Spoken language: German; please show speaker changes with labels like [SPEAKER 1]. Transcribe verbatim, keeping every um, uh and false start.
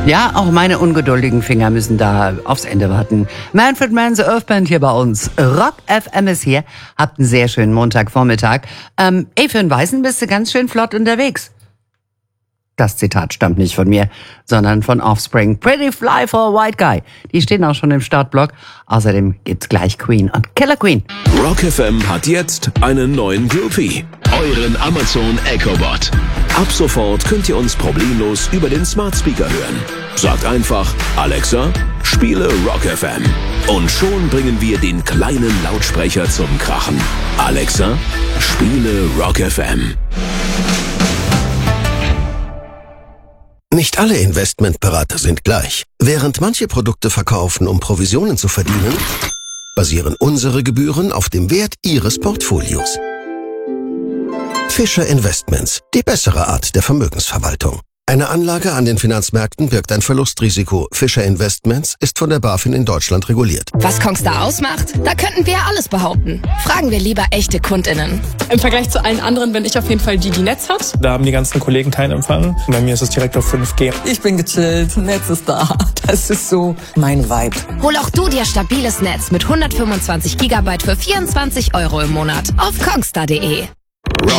[SPEAKER 1] Ja, auch meine ungeduldigen Finger müssen da aufs Ende warten. Manfred Mann, The Earth Band hier bei uns. Rock F M ist hier. Habt einen sehr schönen Montagvormittag. Ähm, ey, für einen Weißen bist du ganz schön flott unterwegs. Das Zitat stammt nicht von mir, sondern von Offspring. Pretty fly for a white guy. Die stehen auch schon im Startblock. Außerdem gibt's gleich Queen und Killer Queen.
[SPEAKER 2] Rock F M hat jetzt einen neuen Groupie. Euren Amazon Echo Bot. Ab sofort könnt ihr uns problemlos über den Smart Speaker hören. Sagt einfach, Alexa, spiele Rock F M. Und schon bringen wir den kleinen Lautsprecher zum Krachen. Alexa, spiele Rock F M.
[SPEAKER 3] Nicht alle Investmentberater sind gleich. Während manche Produkte verkaufen, um Provisionen zu verdienen, basieren unsere Gebühren auf dem Wert Ihres Portfolios. Fischer Investments, die bessere Art der Vermögensverwaltung. Eine Anlage an den Finanzmärkten birgt ein Verlustrisiko. Fischer Investments ist von der BaFin in Deutschland reguliert.
[SPEAKER 4] Was Kongstar ausmacht? Da könnten wir alles behaupten. Fragen wir lieber echte KundInnen.
[SPEAKER 5] Im Vergleich zu allen anderen bin ich auf jeden Fall die, die Netz hat.
[SPEAKER 6] Da haben die ganzen Kollegen keinen Empfang. Bei mir ist es direkt auf fünf G.
[SPEAKER 7] Ich bin gechillt, Netz ist da. Das ist so mein Vibe.
[SPEAKER 4] Hol auch du dir stabiles Netz mit hundertfünfundzwanzig Gigabyte für vierundzwanzig Euro im Monat auf kongstar punkt de.